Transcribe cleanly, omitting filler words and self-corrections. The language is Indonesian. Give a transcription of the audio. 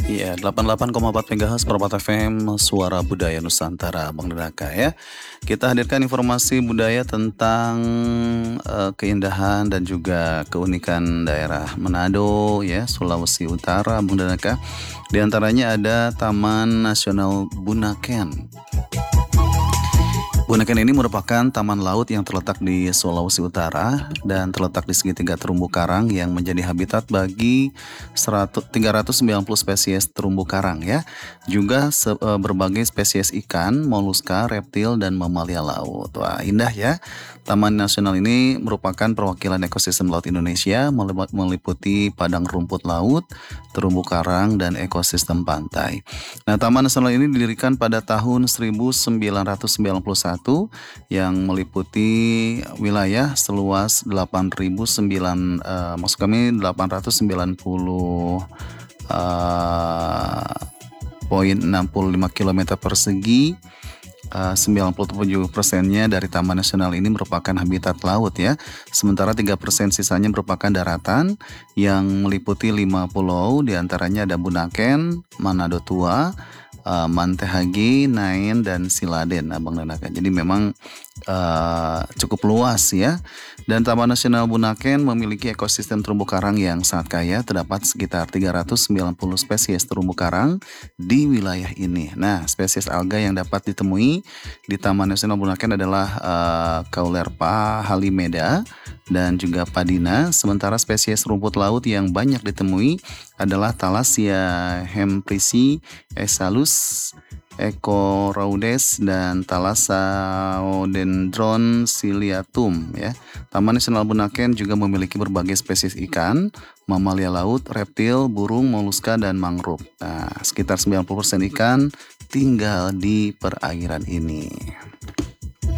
Iya, 88,4 MHz Permata FM, Suara Budaya Nusantara, Bang Neraka ya. Kita hadirkan informasi budaya tentang, keindahan dan juga keunikan daerah Manado ya, Sulawesi Utara, Bang Neraka. Di antaranya ada Taman Nasional Bunaken. Bunaken ini merupakan taman laut yang terletak di Sulawesi Utara dan terletak di segitiga terumbu karang yang menjadi habitat bagi 390 spesies terumbu karang ya. Juga berbagai spesies ikan, moluska, reptil dan mamalia laut. Wah, indah ya. Taman nasional ini merupakan perwakilan ekosistem laut Indonesia meliputi padang rumput laut, terumbu karang dan ekosistem pantai. Nah, Taman Nasional ini didirikan pada tahun 1991 yang meliputi wilayah seluas 890 poin 65 km persegi. 97%-nya dari Taman Nasional ini merupakan habitat laut ya. Sementara 3% sisanya merupakan daratan yang meliputi 5 pulau, diantaranya ada Bunaken, Manado Tua, Mantehagi, Nain, dan Siladen, Abang Nanaka. Jadi memang cukup luas ya. Dan Taman Nasional Bunaken memiliki ekosistem terumbu karang yang sangat kaya. Terdapat sekitar 390 spesies terumbu karang di wilayah ini. Nah, spesies alga yang dapat ditemui di Taman Nasional Bunaken adalah Caulerpa halimeda dan juga Padina. Sementara spesies rumput laut yang banyak ditemui adalah Thalassia hemprisi, Esalus, Ecoraudes, dan Thalassaodendron ciliatum ya. Taman Nasional Bunaken juga memiliki berbagai spesies ikan, mamalia laut, reptil, burung, moluska, dan mangrove. Nah, sekitar 90% ikan tinggal di perairan ini.